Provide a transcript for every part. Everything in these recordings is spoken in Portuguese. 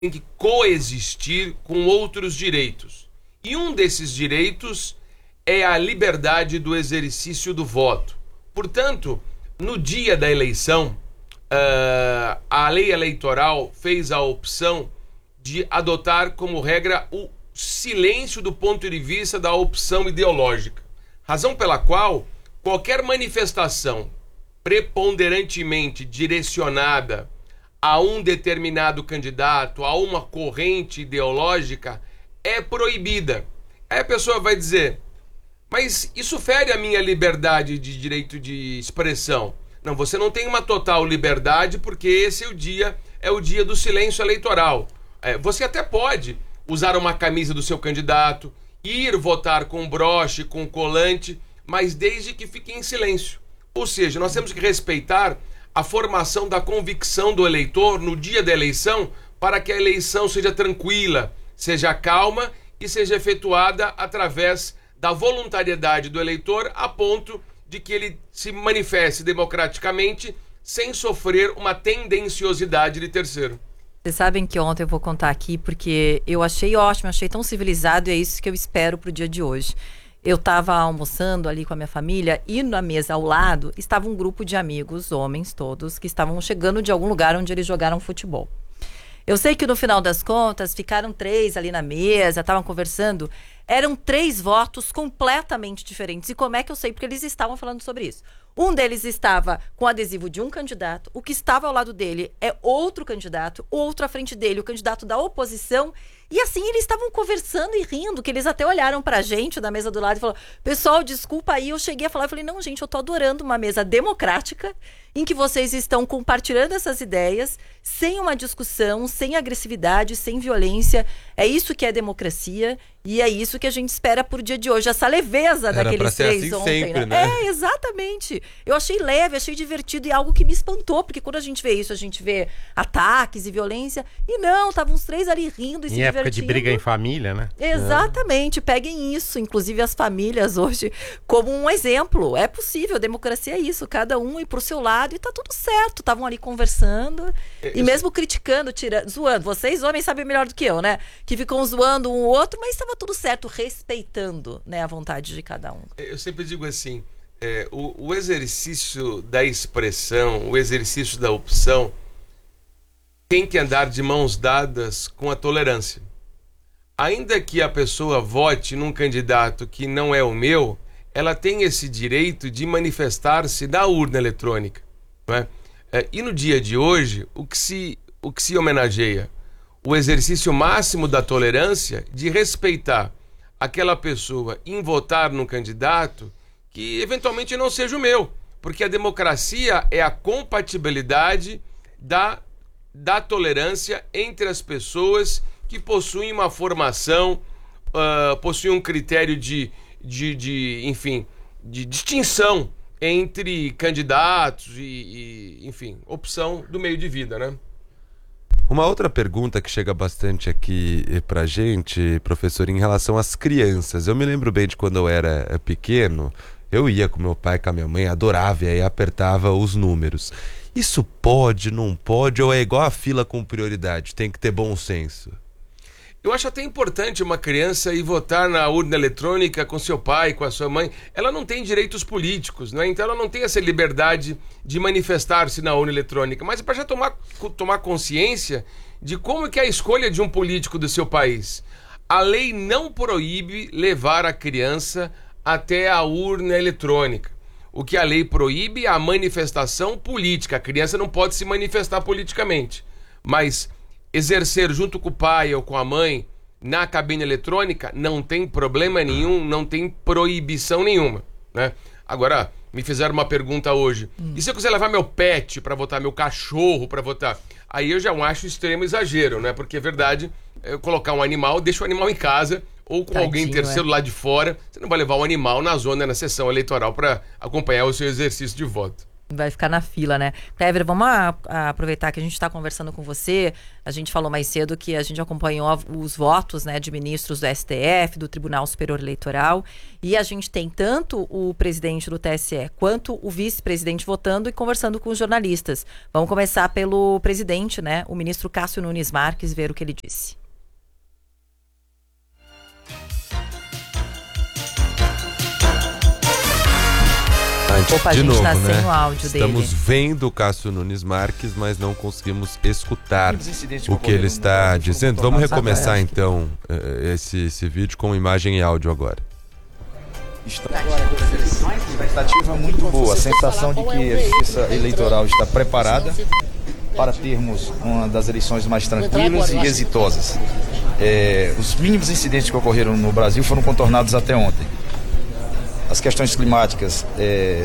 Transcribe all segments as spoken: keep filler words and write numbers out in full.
tem que coexistir com outros direitos. E um desses direitos é a liberdade do exercício do voto. Portanto, no dia da eleição, uh, a lei eleitoral fez a opção de adotar como regra o silêncio do ponto de vista da opção ideológica. Razão pela qual qualquer manifestação preponderantemente direcionada a um determinado candidato, a uma corrente ideológica, é proibida. Aí a pessoa vai dizer, mas isso fere a minha liberdade de direito de expressão. Não, você não tem uma total liberdade porque esse é o dia, é o dia do silêncio eleitoral. É, você até pode usar uma camisa do seu candidato, ir votar com broche, com colante, mas desde que fique em silêncio. Ou seja, nós temos que respeitar a formação da convicção do eleitor no dia da eleição para que a eleição seja tranquila, seja calma e seja efetuada através da voluntariedade do eleitor a ponto de que ele se manifeste democraticamente sem sofrer uma tendenciosidade de terceiro. Vocês sabem que ontem eu vou contar aqui porque eu achei ótimo, achei tão civilizado e é isso que eu espero pro dia de hoje. Eu estava almoçando ali com a minha família e na mesa ao lado estava um grupo de amigos, homens todos, que estavam chegando de algum lugar onde eles jogaram futebol. Eu sei que no final das contas ficaram três ali na mesa, estavam conversando. Eram três votos completamente diferentes. E como é que eu sei? Porque eles estavam falando sobre isso. Um deles estava com adesivo de um candidato, o que estava ao lado dele é outro candidato, o outro à frente dele, o candidato da oposição. E assim, eles estavam conversando e rindo, que eles até olharam pra gente da mesa do lado e falaram, pessoal, desculpa aí, eu cheguei a falar, eu falei, não, gente, eu tô adorando uma mesa democrática, em que vocês estão compartilhando essas ideias, sem uma discussão, sem agressividade, sem violência. É isso que é democracia e é isso que a gente espera por dia de hoje. Essa leveza Era daqueles três assim ontem, sempre, né? né? É, exatamente. Eu achei leve, achei divertido e algo que me espantou, porque quando a gente vê isso, a gente vê ataques e violência. E não, estavam os três ali rindo e se Em época divertindo. de briga em família, né? Exatamente, é. Peguem isso, inclusive as famílias hoje, como um exemplo. É possível, a democracia é isso, cada um ir pro seu lado e tá tudo certo. Estavam ali conversando é, e mesmo criticando, tirando, zoando. Vocês, homens, sabem melhor do que eu, né? Que ficam zoando um ou outro, mas estava tudo certo, respeitando, né, a vontade de cada um. Eu sempre digo assim, é, o, o exercício da expressão, o exercício da opção tem que andar de mãos dadas com a tolerância. Ainda que a pessoa vote num candidato que não é o meu, ela tem esse direito de manifestar-se na urna eletrônica, não é? É, e no dia de hoje, o que se, o que se homenageia? O exercício máximo da tolerância de respeitar aquela pessoa em votar num candidato que eventualmente não seja o meu, porque a democracia é a compatibilidade da, da tolerância entre as pessoas que possuem uma formação, uh, possuem um critério de, de, de, enfim, de distinção entre candidatos e, e, enfim, opção do meio de vida, né? Uma outra pergunta que chega bastante aqui pra gente, professor, em relação às crianças. Eu me lembro bem de quando eu era pequeno, eu ia com meu pai, com a minha mãe, adorava e aí apertava os números. Isso pode, não pode, ou é igual a fila com prioridade? Tem que ter bom senso. Eu acho até importante uma criança ir votar na urna eletrônica com seu pai, com a sua mãe. Ela não tem direitos políticos, né? Então ela não tem essa liberdade de manifestar-se na urna eletrônica. Mas é para já tomar, tomar consciência de como que é a escolha de um político do seu país. A lei não proíbe levar a criança até a urna eletrônica. O que a lei proíbe é a manifestação política. A criança não pode se manifestar politicamente. Mas exercer junto com o pai ou com a mãe na cabine eletrônica não tem problema nenhum, não tem proibição nenhuma, né? Agora, me fizeram uma pergunta hoje. Hum. E se eu quiser levar meu pet para votar, meu cachorro para votar? Aí eu já acho extremo exagero, né? Porque é verdade, eu colocar um animal, deixa o animal em casa ou com Tadinho, alguém terceiro é. lá de fora. Você não vai levar o animal na zona, na sessão eleitoral para acompanhar o seu exercício de voto. Vai ficar na fila, né? Clever, vamos a, a aproveitar que a gente está conversando com você. A gente falou mais cedo que a gente acompanhou os votos, né, de ministros do S T F, do Tribunal Superior Eleitoral, e a gente tem tanto o presidente do T S E quanto o vice-presidente votando e conversando com os jornalistas. Vamos começar pelo presidente, né, o ministro Cássio Nunes Marques, ver o que ele disse. Opa, a de gente novo, tá né? sem o áudio Estamos dele. vendo o Cássio Nunes Marques, mas não conseguimos escutar o que ele está dizendo. Vamos recomeçar então esse, esse vídeo com imagem e áudio agora. Expectativa muito boa, a sensação de que a justiça eleitoral está preparada para termos uma das eleições mais tranquilas e exitosas. É, os mínimos incidentes que ocorreram no Brasil foram contornados até ontem. As questões climáticas é,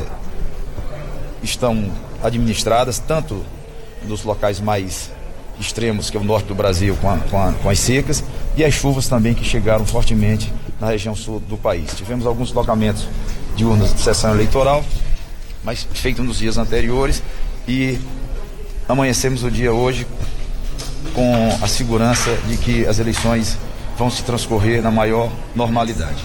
estão administradas, tanto nos locais mais extremos, que é o norte do Brasil, com, a, com, a, com as secas, e as chuvas também que chegaram fortemente na região sul do país. Tivemos alguns locamentos de urnas de sessão eleitoral, mas feito nos dias anteriores, e amanhecemos o dia hoje com a segurança de que as eleições vão se transcorrer na maior normalidade.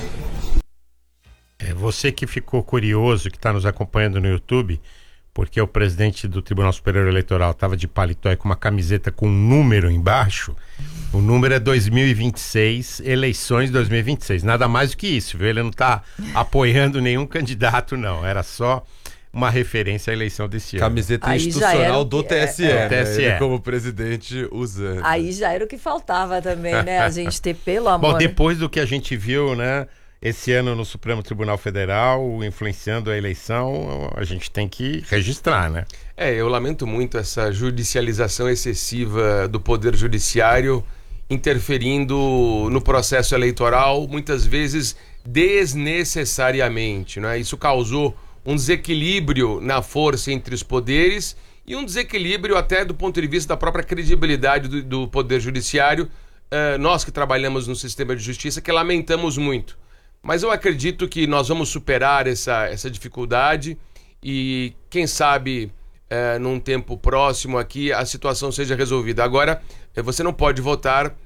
É, você que ficou curioso, que está nos acompanhando no YouTube, porque o presidente do Tribunal Superior Eleitoral estava de paletó e com uma camiseta com um número embaixo, o número é dois mil e vinte e seis, eleições dois mil e vinte e seis, nada mais do que isso, viu? Ele não está apoiando nenhum candidato, não, era só uma referência à eleição desse ano. Camiseta Aí institucional que, do T S E, é, né? é. T S E. Ele como presidente usando. Aí já era o que faltava também, né? A gente ter, pelo amor... Bom, depois do que a gente viu, né, esse ano no Supremo Tribunal Federal, influenciando a eleição, a gente tem que registrar, né? É, eu lamento muito essa judicialização excessiva do Poder Judiciário interferindo no processo eleitoral, muitas vezes desnecessariamente, né? Isso causou um desequilíbrio na força entre os poderes e um desequilíbrio até do ponto de vista da própria credibilidade do, do Poder Judiciário. Uh, nós que trabalhamos no sistema de justiça, que lamentamos muito. Mas eu acredito que nós vamos superar essa, essa dificuldade e, quem sabe, é, num tempo próximo aqui, a situação seja resolvida. Agora, você não pode votar, uh,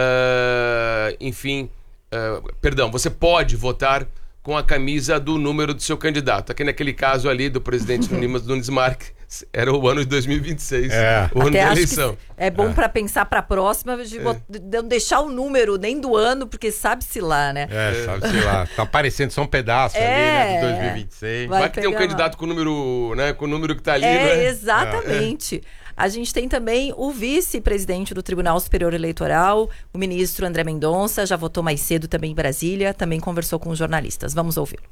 enfim, uh, perdão, você pode votar com a camisa do número do seu candidato. Aqui naquele caso ali do presidente Nunes, Nunes Marques, era o ano de dois mil e vinte e seis, é. o ano Até da acho eleição. que é bom é. para pensar para a próxima, de não deixar o número nem do ano, porque sabe-se lá, né? É, sabe-se lá. Tá aparecendo só um pedaço é. ali, né, de dois mil e vinte e seis. Vai, Vai que tem um candidato lá com o número, né, com o número que tá ali, é, né? Exatamente. É. A gente tem também o vice-presidente do Tribunal Superior Eleitoral, o ministro André Mendonça, já votou mais cedo também em Brasília, também conversou com os jornalistas. Vamos ouvi-lo.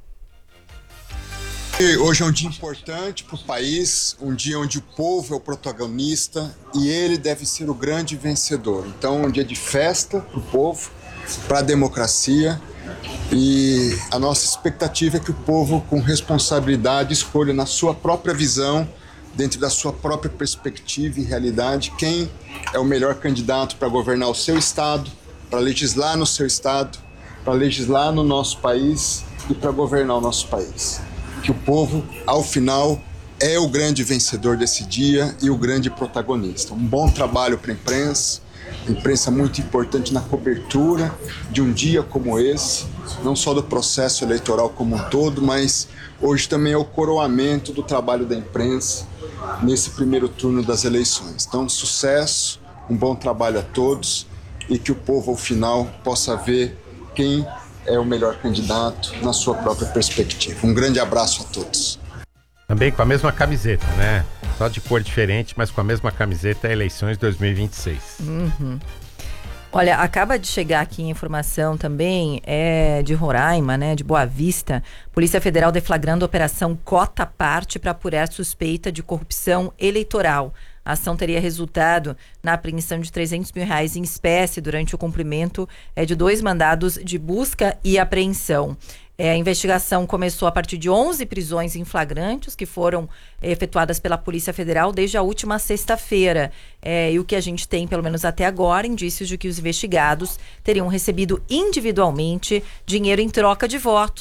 Hoje é um dia importante para o país, um dia onde o povo é o protagonista e ele deve ser o grande vencedor. Então é um dia de festa para o povo, para a democracia, e a nossa expectativa é que o povo, com responsabilidade, escolha na sua própria visão, dentro da sua própria perspectiva e realidade, quem é o melhor candidato para governar o seu estado, para legislar no seu estado, para legislar no nosso país e para governar o nosso país. Que o povo, ao final, é o grande vencedor desse dia e o grande protagonista. Um bom trabalho para a imprensa, imprensa muito importante na cobertura de um dia como esse, não só do processo eleitoral como um todo, mas hoje também é o coroamento do trabalho da imprensa nesse primeiro turno das eleições. Então, sucesso, um bom trabalho a todos e que o povo, ao final, possa ver quem é o melhor candidato na sua própria perspectiva. Um grande abraço a todos. Também com a mesma camiseta, né? Só de cor diferente, mas com a mesma camiseta, eleições dois mil e vinte e seis. Uhum. Olha, acaba de chegar aqui informação também é, de Roraima, né, de Boa Vista. Polícia Federal deflagrando a operação Cota Parte para apurar suspeita de corrupção eleitoral. A ação teria resultado na apreensão de trezentos mil reais em espécie durante o cumprimento é, de dois mandados de busca e apreensão. É, a investigação começou a partir de onze prisões em flagrantes que foram é, efetuadas pela Polícia Federal desde a última sexta-feira. É, e o que a gente tem, pelo menos até agora, indícios de que os investigados teriam recebido individualmente dinheiro em troca de votos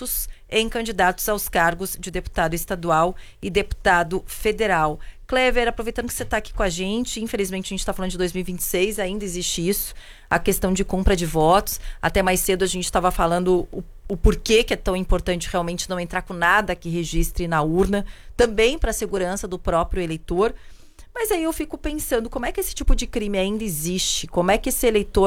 em candidatos aos cargos de deputado estadual e deputado federal. Clever, aproveitando que você está aqui com a gente, infelizmente a gente está falando de dois mil e vinte e seis, ainda existe isso, a questão de compra de votos. Até mais cedo a gente estava falando o, o porquê que é tão importante realmente não entrar com nada que registre na urna, também para a segurança do próprio eleitor. Mas aí eu fico pensando, como é que esse tipo de crime ainda existe? Como é que esse eleitor